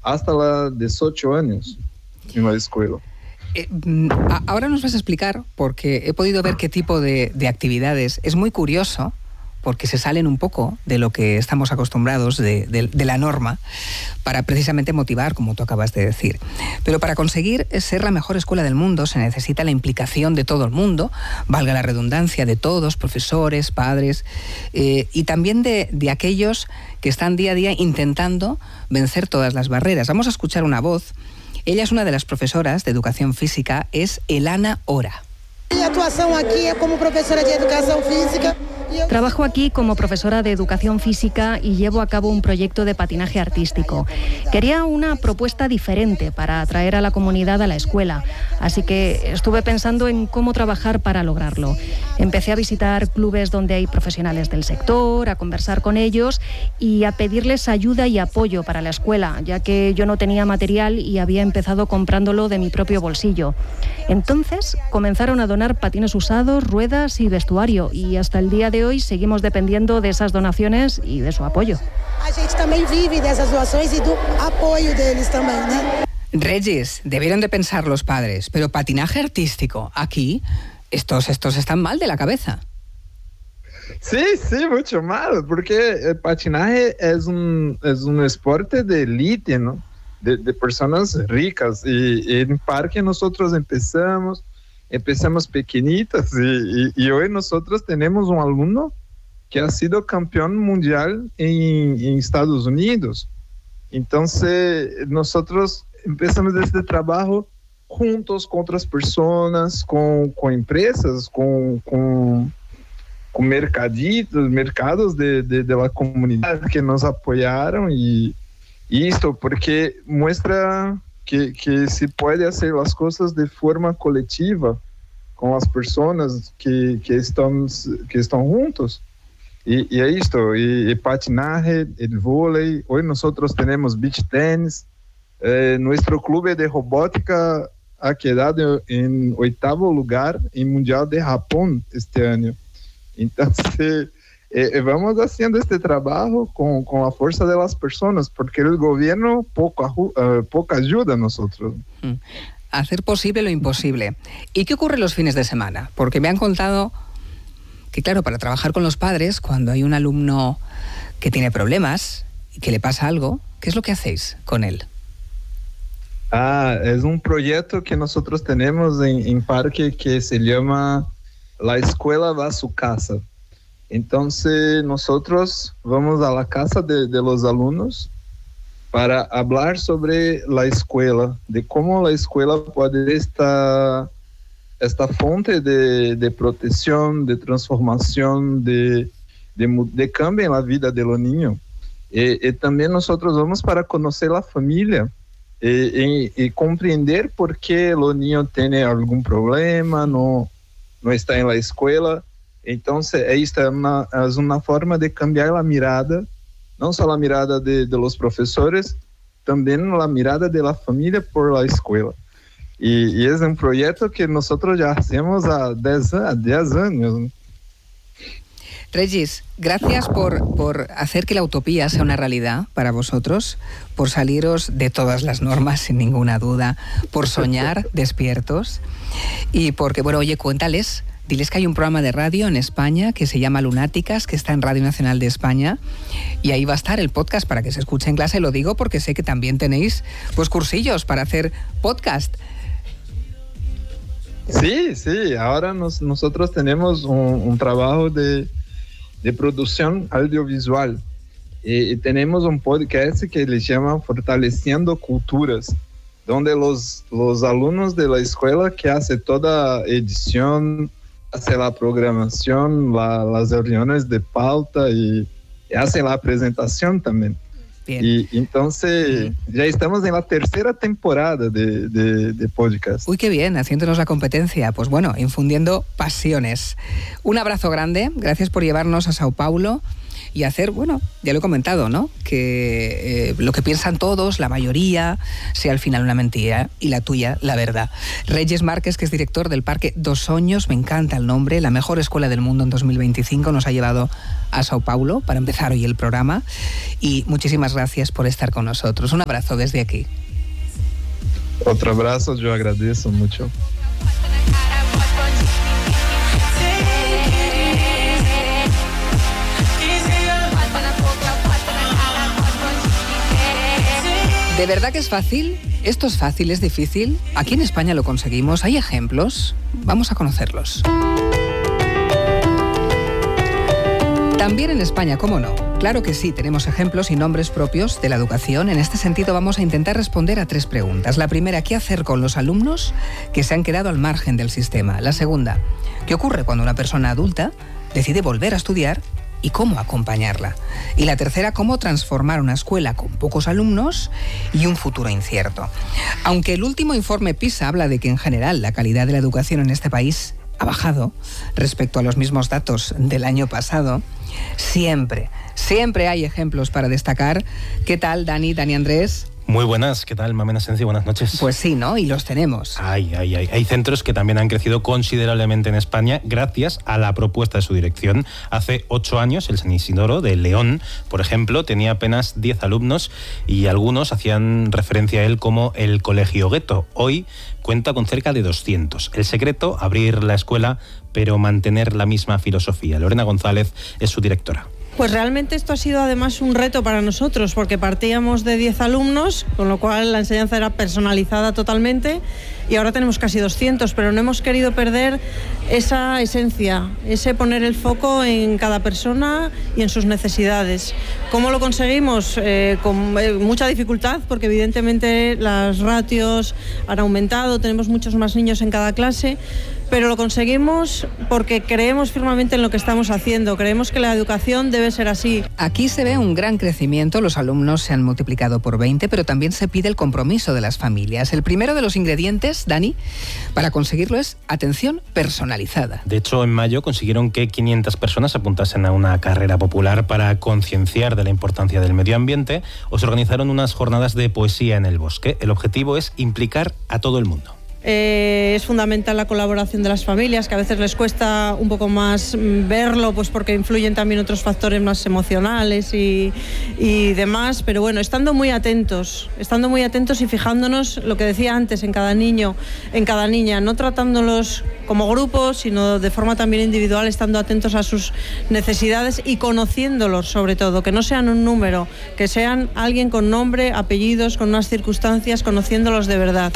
hasta los 18 años en la escuela. Ahora nos vas a explicar, porque he podido ver qué tipo de actividades. Es muy curioso, porque se salen un poco de lo que estamos acostumbrados, de la norma, para precisamente motivar, como tú acabas de decir. Pero para conseguir ser la mejor escuela del mundo se necesita la implicación de todo el mundo, valga la redundancia, de todos, profesores, padres, y también de aquellos que están día a día intentando vencer todas las barreras. Vamos a escuchar una voz. Ella es una de las profesoras de educación física, es Elana Ora. Mi actuación aquí es como profesora de educación física. Trabajo aquí como profesora de educación física y llevo a cabo un proyecto de patinaje artístico. Quería una propuesta diferente para atraer a la comunidad a la escuela, así que estuve pensando en cómo trabajar para lograrlo. Empecé a visitar clubes donde hay profesionales del sector, a conversar con ellos y a pedirles ayuda y apoyo para la escuela, ya que yo no tenía material y había empezado comprándolo de mi propio bolsillo. Entonces comenzaron a donar patines usados, ruedas y vestuario, y hasta el día de hoy seguimos dependiendo de esas donaciones y de su apoyo. A gente también vive de esas donaciones y del apoyo de ellos también, ¿no? Regis, debieron de pensar los padres, pero patinaje artístico, aquí, estos están mal de la cabeza. Sí, mucho mal, porque el patinaje es un deporte de élite, ¿no? De personas ricas, y en parque nosotros empezamos pequeñitas, y hoy nosotros tenemos un alumno que ha sido campeón mundial en Estados Unidos. Entonces nosotros empezamos este trabajo juntos con otras personas, con empresas, con mercados de la comunidad que nos apoyaron, y esto porque muestra que se puede hacer las cosas de forma colectiva con las personas que están juntos. Y es esto, y el patinaje, el vóley. Hoy nosotros tenemos beach tenis. Nuestro club de robótica ha quedado en 8º lugar en Mundial de Japón este año. Entonces, vamos haciendo este trabajo con la fuerza de las personas, porque el gobierno poco ayuda a nosotros. Hacer posible lo imposible. ¿Y qué ocurre los fines de semana? Porque me han contado que, claro, para trabajar con los padres, cuando hay un alumno que tiene problemas y que le pasa algo, ¿qué es lo que hacéis con él? Es un proyecto que nosotros tenemos en Parque que se llama La Escuela va a su casa. Entonces nosotros vamos a la casa de los alumnos para hablar sobre la escuela, de cómo la escuela puede estar esta fuente de protección, de transformación, de cambio en la vida de los niños. Y también nosotros vamos para conocer la familia y comprender por qué los niños tienen algún problema, no está en la escuela. Entonces, esta es una forma de cambiar la mirada, no solo la mirada de los profesores, también la mirada de la familia por la escuela. Y es un proyecto que nosotros ya hacemos a 10 años. Regis, gracias por hacer que la utopía sea una realidad para vosotros, por saliros de todas las normas sin ninguna duda, por soñar despiertos y porque, bueno, oye, cuéntales. Diles que hay un programa de radio en España que se llama Lunáticas, que está en Radio Nacional de España, y ahí va a estar el podcast para que se escuche en clase. Lo digo porque sé que también tenéis pues cursillos para hacer podcast. Sí, ahora nosotros tenemos un trabajo de producción audiovisual y tenemos un podcast que le llama Fortaleciendo Culturas, donde los alumnos de la escuela que hace toda edición, hace la programación, las reuniones de pauta y hace la presentación también. Bien. Y entonces ya estamos en la 3ª temporada de podcast. Uy, qué bien, haciéndonos la competencia. Pues bueno, infundiendo pasiones. Un abrazo grande, gracias por llevarnos a Sao Paulo y hacer, bueno, ya lo he comentado, ¿no? Que lo que piensan todos, la mayoría, sea al final una mentira y la tuya, la verdad. Reyes Márquez, que es director del Parque Dos Oños, me encanta el nombre, la mejor escuela del mundo en 2025, nos ha llevado a Sao Paulo para empezar hoy el programa y muchísimas gracias por estar con nosotros. Un abrazo desde aquí. Otro abrazo, yo agradezco mucho. ¿De verdad que es fácil? ¿Esto es fácil? ¿Es difícil? Aquí en España lo conseguimos. ¿Hay ejemplos? Vamos a conocerlos. También en España, ¿cómo no? Claro que sí, tenemos ejemplos y nombres propios de la educación. En este sentido vamos a intentar responder a 3 preguntas. La primera, ¿qué hacer con los alumnos que se han quedado al margen del sistema? La segunda, ¿qué ocurre cuando una persona adulta decide volver a estudiar y cómo acompañarla? Y la tercera, cómo transformar una escuela con pocos alumnos y un futuro incierto. Aunque el último informe PISA habla de que en general la calidad de la educación en este país ha bajado respecto a los mismos datos del año pasado, siempre hay ejemplos para destacar. ¿Qué tal, Dani Andrés? Muy buenas, ¿qué tal, Mamen Asencio? Buenas noches. Pues sí, ¿no? Y los tenemos. Hay centros que también han crecido considerablemente en España gracias a la propuesta de su dirección. Hace 8 años, el San Isidoro de León, por ejemplo, tenía apenas 10 alumnos y algunos hacían referencia a él como el colegio gueto. Hoy cuenta con cerca de 200. El secreto, abrir la escuela, pero mantener la misma filosofía. Lorena González es su directora. Pues realmente esto ha sido además un reto para nosotros, porque partíamos de 10 alumnos, con lo cual la enseñanza era personalizada totalmente, y ahora tenemos casi 200, pero no hemos querido perder esa esencia, ese poner el foco en cada persona y en sus necesidades. ¿Cómo lo conseguimos? Con mucha dificultad, porque evidentemente las ratios han aumentado, tenemos muchos más niños en cada clase, pero lo conseguimos porque creemos firmemente en lo que estamos haciendo. Creemos que la educación debe ser así. Aquí se ve un gran crecimiento, los alumnos se han multiplicado por 20, pero también se pide el compromiso de las familias. El primero de los ingredientes, Dani, para conseguirlo es atención personalizada. De hecho, en mayo consiguieron que 500 personas apuntasen a una carrera popular para concienciar de la importancia del medio ambiente, o se organizaron unas jornadas de poesía en el bosque. El objetivo es implicar a todo el mundo. Es fundamental la colaboración de las familias, que a veces les cuesta un poco más verlo, pues porque influyen también otros factores más emocionales y demás, pero bueno, estando muy atentos y fijándonos, lo que decía antes, en cada niño, en cada niña, no tratándolos como grupos, sino de forma también individual, estando atentos a sus necesidades y conociéndolos sobre todo, que no sean un número, que sean alguien con nombre, apellidos, con unas circunstancias, conociéndolos de verdad.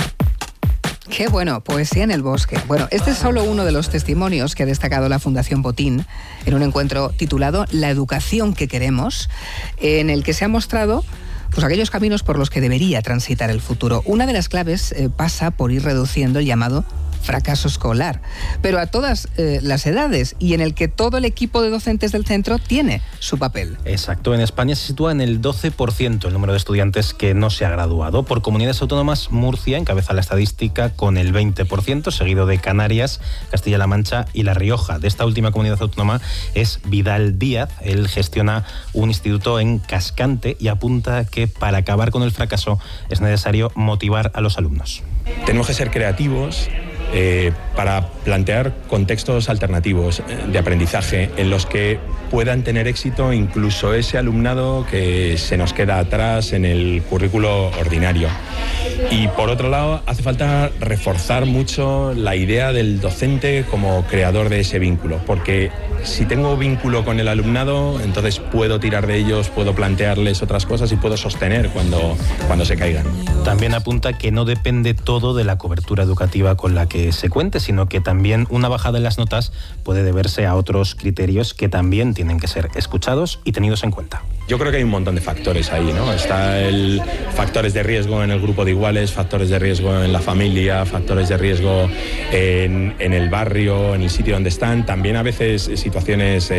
Qué bueno, poesía en el bosque. Bueno, este es solo uno de los testimonios que ha destacado la Fundación Botín en un encuentro titulado La educación que queremos, en el que se ha mostrado pues aquellos caminos por los que debería transitar el futuro. Una de las claves pasa por ir reduciendo el llamado fracaso escolar, pero a todas las edades, y en el que todo el equipo de docentes del centro tiene su papel. Exacto, en España se sitúa en el 12% el número de estudiantes que no se ha graduado. Por comunidades autónomas, Murcia encabeza la estadística con el 20%, seguido de Canarias, Castilla-La Mancha y La Rioja. De esta última comunidad autónoma es Vidal Díaz. Él gestiona un instituto en Cascante y apunta que para acabar con el fracaso es necesario motivar a los alumnos. Tenemos que ser creativos para plantear contextos alternativos de aprendizaje en los que puedan tener éxito incluso ese alumnado que se nos queda atrás en el currículo ordinario. Y por otro lado, hace falta reforzar mucho la idea del docente como creador de ese vínculo, porque si tengo vínculo con el alumnado, entonces puedo tirar de ellos, puedo plantearles otras cosas y puedo sostener cuando se caigan. También apunta que no depende todo de la cobertura educativa con la que se cuente, sino que también una bajada en las notas puede deberse a otros criterios que también tienen que ser escuchados y tenidos en cuenta. Yo creo que hay un montón de factores ahí, ¿no? Está el factores de riesgo en el grupo de iguales, factores de riesgo en la familia, factores de riesgo en el barrio, en el sitio donde están. También a veces situaciones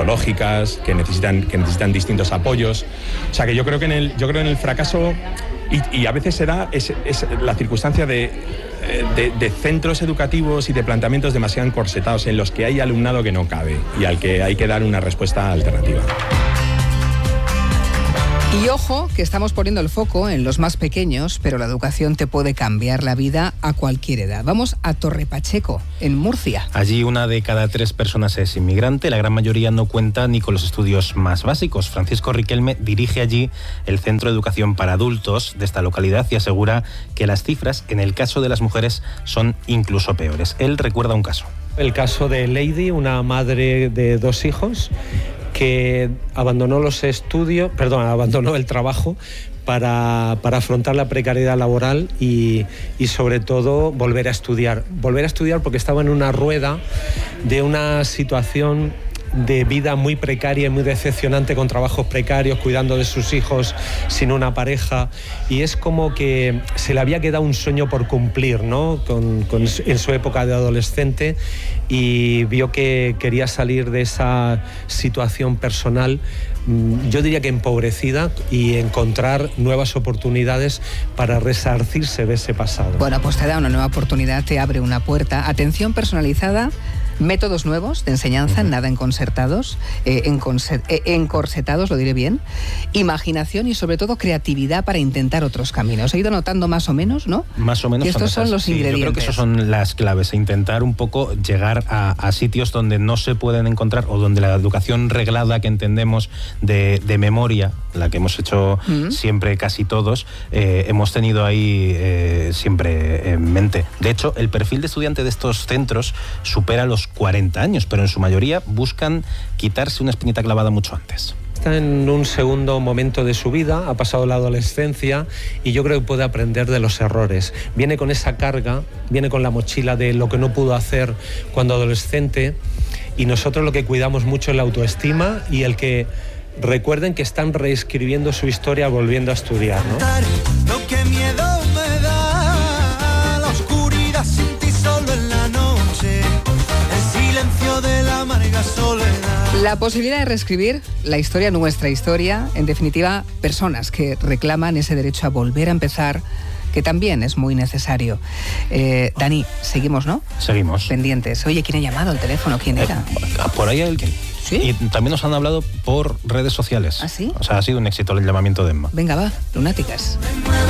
psicológicas que necesitan distintos apoyos. O sea que yo creo que en el fracaso Y a veces será es la circunstancia de centros educativos y de planteamientos demasiado encorsetados en los que hay alumnado que no cabe y al que hay que dar una respuesta alternativa. Y ojo, que estamos poniendo el foco en los más pequeños, pero la educación te puede cambiar la vida a cualquier edad. Vamos a Torre Pacheco, en Murcia. Allí 1 de cada 3 personas es inmigrante, la gran mayoría no cuenta ni con los estudios más básicos. Francisco Riquelme dirige allí el Centro de Educación para Adultos de esta localidad y asegura que las cifras, en el caso de las mujeres, son incluso peores. Él recuerda un caso. El caso de Lady, una madre de 2 hijos, que abandonó el trabajo para afrontar la precariedad laboral y sobre todo volver a estudiar porque estaba en una rueda de una situación de vida muy precaria y muy decepcionante, con trabajos precarios, cuidando de sus hijos, sin una pareja, y es como que se le había quedado un sueño por cumplir, ¿no? En su época de adolescente, y vio que quería salir de esa situación personal, yo diría que empobrecida, y encontrar nuevas oportunidades para resarcirse de ese pasado. Bueno, pues te da una nueva oportunidad, te abre una puerta. Atención personalizada, métodos nuevos de enseñanza, nada encorsetados, lo diré bien, imaginación y sobre todo creatividad para intentar otros caminos. He ido notando más o menos, ¿no? Más o menos. Y estos son los ingredientes. Yo creo que esos son las claves, intentar un poco llegar a sitios donde no se pueden encontrar, o donde la educación reglada que entendemos de memoria, la que hemos hecho siempre casi todos, hemos tenido ahí siempre en mente. De hecho, el perfil de estudiante de estos centros supera los 40 años, pero en su mayoría buscan quitarse una espinita clavada mucho antes. Está en un segundo momento de su vida, ha pasado la adolescencia y yo creo que puede aprender de los errores. Viene con esa carga, viene con la mochila de lo que no pudo hacer cuando adolescente, y nosotros lo que cuidamos mucho es la autoestima y el que recuerden que están reescribiendo su historia volviendo a estudiar, ¿no? Lo que miedo me da, la oscuridad sin ti solo en la noche, el silencio de la amarga soledad. La posibilidad de reescribir la historia, nuestra historia, en definitiva, personas que reclaman ese derecho a volver a empezar, que también es muy necesario. Dani, seguimos, ¿no? Seguimos. Pendientes. Oye, ¿quién ha llamado al teléfono? ¿Quién era? Por ahí alguien. ¿Sí? Y también nos han hablado por redes sociales. ¿Ah, sí? O sea, ha sido un éxito el llamamiento de Emma. Venga, va, lunáticas.